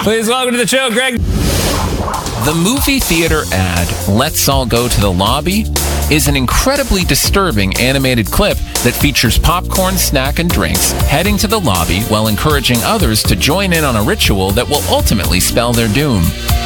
Please welcome to the show, Greg. The movie theater ad, "Let's All Go to the Lobby," is an incredibly disturbing animated clip that features popcorn, snack, and drinks heading to the lobby while encouraging others to join in on a ritual that will ultimately spell their doom.